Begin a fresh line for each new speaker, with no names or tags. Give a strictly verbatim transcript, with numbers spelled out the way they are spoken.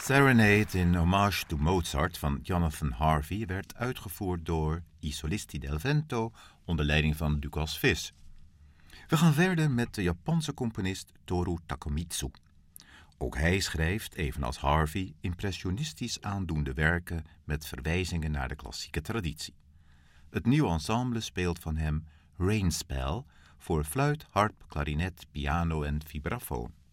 Serenade in Hommage to Mozart van Jonathan Harvey werd uitgevoerd door I Solisti del Vento onder leiding van Lucas Vis. We gaan verder met de Japanse componist Toru Takemitsu. Ook hij schrijft, evenals Harvey, impressionistisch aandoende werken met verwijzingen naar de klassieke traditie. Het nieuwe ensemble speelt van hem Rainspell voor fluit, harp, klarinet, piano en vibrafoon.